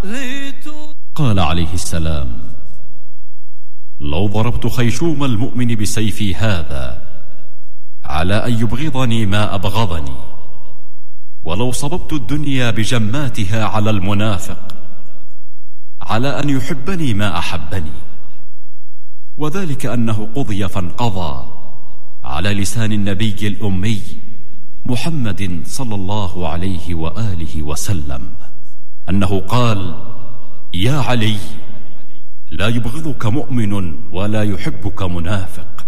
قال عليه السلام: لو ضربت خيشوم المؤمن بسيفي هذا على أن يبغضني ما أبغضني، ولو صببت الدنيا بجماتها على المنافق على أن يحبني ما أحبني، وذلك أنه قضي فانقضى على لسان النبي الأمي محمد صلى الله عليه وآله وسلم أنه قال: يا علي، لا يبغضك مؤمن ولا يحبك منافق.